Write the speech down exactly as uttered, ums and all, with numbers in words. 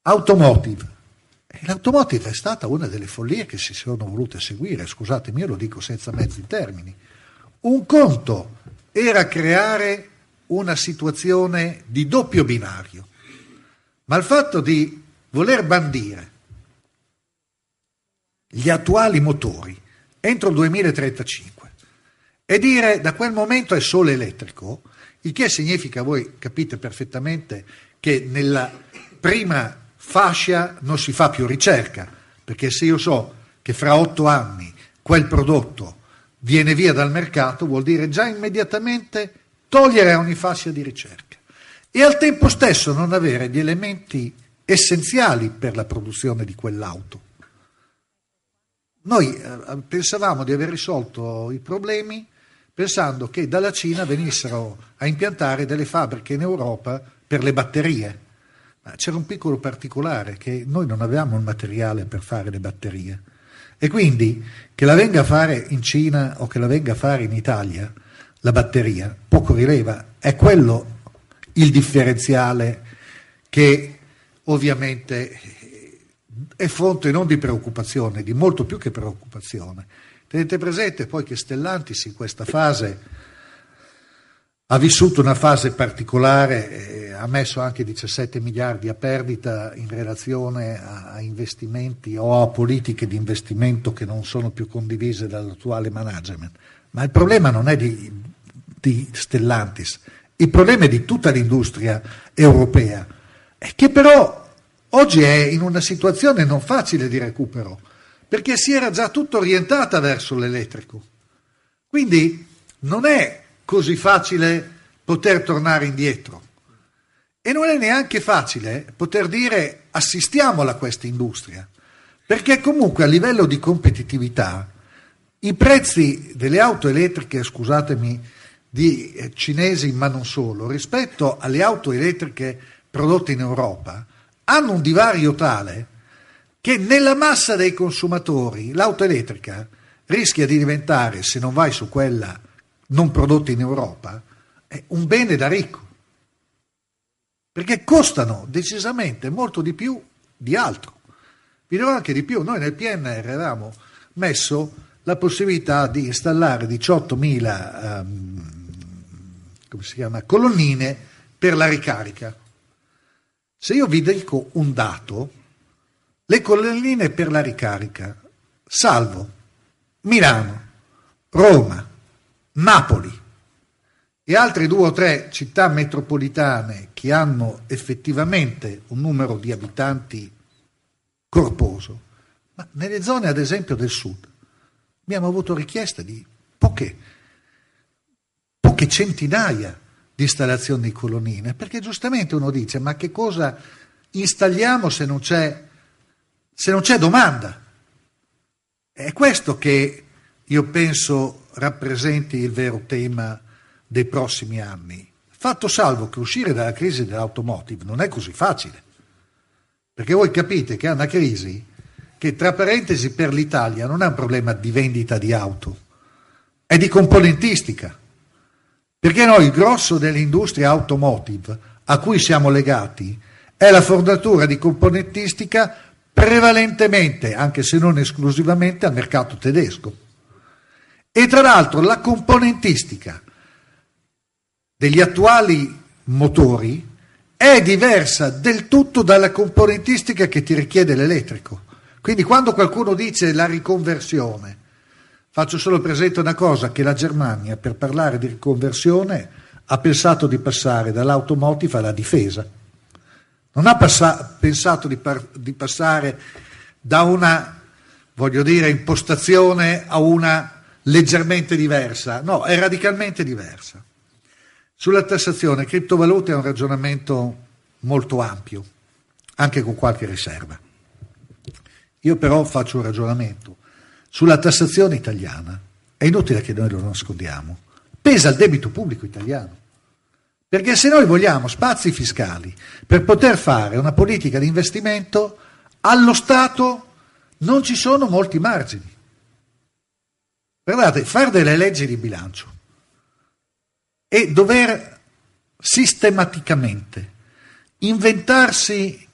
automotive. E l'automotive è stata una delle follie che si sono volute seguire, scusatemi, io lo dico senza mezzi termini. Un conto era creare una situazione di doppio binario, ma il fatto di voler bandire gli attuali motori entro il duemilatrentacinque e dire da quel momento è solo elettrico, il che significa, voi capite perfettamente, che nella prima fascia non si fa più ricerca, perché se io so che fra otto anni quel prodotto viene via dal mercato, vuol dire già immediatamente togliere ogni fascia di ricerca e al tempo stesso non avere gli elementi essenziali per la produzione di quell'auto. Noi eh, pensavamo di aver risolto i problemi pensando che dalla Cina venissero a impiantare delle fabbriche in Europa per le batterie. Ma c'era un piccolo particolare, che noi non avevamo il materiale per fare le batterie e quindi che la venga a fare in Cina o che la venga a fare in Italia, la batteria, poco rileva. È quello il differenziale che ovviamente è fonte non di preoccupazione, di molto più che preoccupazione. Tenete presente poi che Stellantis in questa fase ha vissuto una fase particolare, eh, ha messo anche diciassette miliardi a perdita in relazione a, a investimenti o a politiche di investimento che non sono più condivise dall'attuale management. Ma il problema non è di, di Stellantis, il problema è di tutta l'industria europea, e che però oggi è in una situazione non facile di recupero, perché si era già tutto orientata verso l'elettrico. Quindi non è così facile poter tornare indietro e non è neanche facile poter dire assistiamola a questa industria, perché comunque a livello di competitività i prezzi delle auto elettriche, scusatemi, di cinesi ma non solo, rispetto alle auto elettriche prodotte in Europa hanno un divario tale che nella massa dei consumatori l'auto elettrica rischia di diventare, se non vai su quella non prodotta in Europa, è un bene da ricco, perché costano decisamente molto di più di altro. Vi dirò anche di più, noi nel P N R avevamo messo la possibilità di installare diciottomila um, come si chiama, colonnine per la ricarica. Se io vi dico un dato, le colonnine per la ricarica, salvo Milano, Roma, Napoli e altre due o tre città metropolitane che hanno effettivamente un numero di abitanti corposo, ma nelle zone ad esempio del sud abbiamo avuto richieste di poche, poche centinaia di installazioni di colonnine, perché giustamente uno dice ma che cosa installiamo se non c'è, se non c'è domanda? È questo che io penso rappresenti il vero tema dei prossimi anni, fatto salvo che uscire dalla crisi dell'automotive non è così facile, perché voi capite che è una crisi che, tra parentesi, per l'Italia non è un problema di vendita di auto, è di componentistica, perché noi il grosso dell'industria automotive a cui siamo legati è la fornitura di componentistica prevalentemente, anche se non esclusivamente, al mercato tedesco. E tra l'altro la componentistica degli attuali motori è diversa del tutto dalla componentistica che ti richiede l'elettrico. Quindi quando qualcuno dice la riconversione, faccio solo presente una cosa, che la Germania per parlare di riconversione ha pensato di passare dall'automotive alla difesa. Non ha passa- pensato di, par- di passare da una, voglio dire, impostazione a una leggermente diversa, no, è radicalmente diversa. Sulla tassazione, criptovalute è un ragionamento molto ampio, anche con qualche riserva. Io però faccio un ragionamento. Sulla tassazione italiana, è inutile che noi lo nascondiamo, pesa il debito pubblico italiano. Perché se noi vogliamo spazi fiscali per poter fare una politica di investimento, allo Stato non ci sono molti margini. Guardate, fare delle leggi di bilancio e dover sistematicamente inventarsi